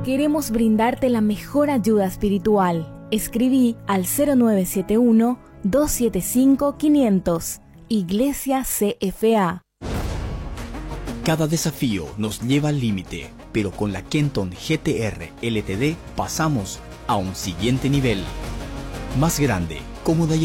Queremos brindarte la mejor ayuda espiritual. Escribí al 0971-275-500. Iglesia CFA. Cada desafío nos lleva al límite, pero con la Kenton GTR LTD pasamos a un siguiente nivel. Más grande, cómoda y